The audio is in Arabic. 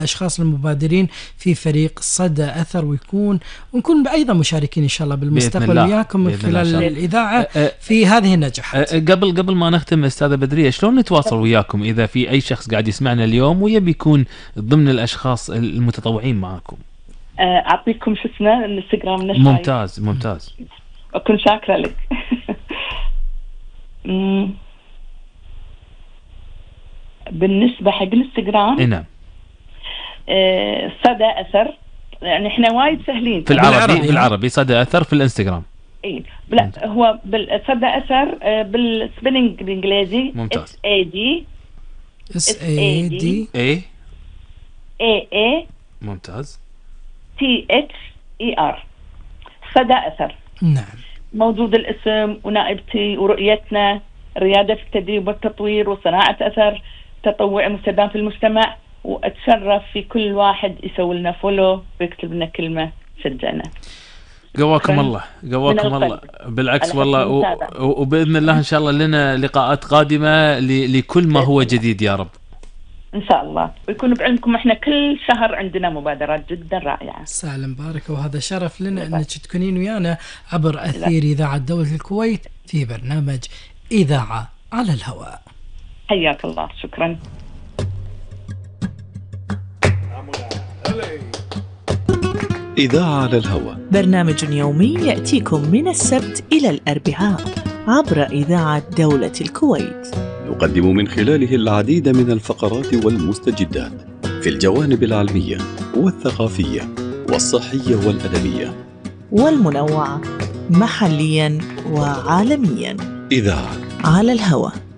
الأشخاص المبادرين في فريق صدى أثر، ونكون أيضا مشاركين إن شاء الله بالمستقبل وياكم من خلال الإذاعة في هذه النجاحات. قبل ما نختم أستاذة بدرية، شلون نتواصل وياكم إذا في أي شخص قاعد يسمعنا اليوم ويبي يكون ضمن الأشخاص المتطوعين معكم؟ أعطيكم شو اسمه الانستغرام. ممتاز أكون شاكرة لك. بالنسبة حق الانستغرام نعم صدى أثر، يعني إحنا وايد سهلين في بالعربي صدى أثر في الانستغرام. إيه لا هو بالصدى أثر بالسبيلنج بالإنجليزي ممتاز. SAD ممتاز THER صدى أثر. نعم موجود الاسم ونائبتي ورؤيتنا، ريادة في التدريب والتطوير وصناعة أثر، تطوع مستدام في المجتمع. وأتشرف في كل واحد يسوي لنا فولو ويكتب لنا كلمة شجعنا. قواكم الله بالعكس والله، وبإذن الله إن شاء الله لنا لقاءات قادمة لكل ما هو جديد يا رب إن شاء الله. ويكون بعلمكم إحنا كل شهر عندنا مبادرات جدا رائعة. سالم بارك، وهذا شرف لنا أنك تكونين ويانا عبر أثير إذاعة دولة الكويت في برنامج إذاعة على الهواء. حياك الله، شكرا. إذاعة على الهواء، برنامج يومي يأتيكم من السبت إلى الأربعاء عبر إذاعة دولة الكويت. نقدم من خلاله العديد من الفقرات والمستجدات في الجوانب العلمية والثقافية والصحية والأدبية والمنوعة محليا وعالميا. إذاعة على الهواء.